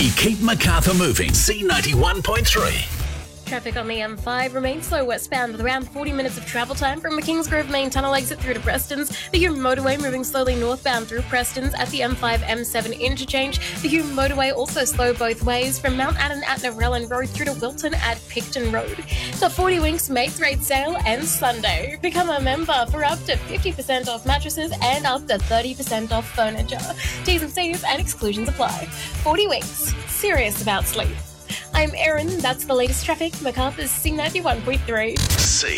We keep Macarthur moving. C91.3. Traffic on the M5 remains slow westbound with around 40 minutes of travel time from the Kingsgrove main tunnel exit through to Preston's. The Hume motorway moving slowly northbound through Preston's at the M5-M7 interchange. The Hume motorway also slow both ways from Mount Adam at Narellan Road through to Wilton at Picton Road. The 40 Winks Mates Rate sale ends Sunday. Become a member for up to 50% off mattresses and up to 30% off furniture. T's and C's and exclusions apply. 40 Winks. Serious about sleep. I'm Erin. That's the latest traffic. Macarthur's C91.3. C.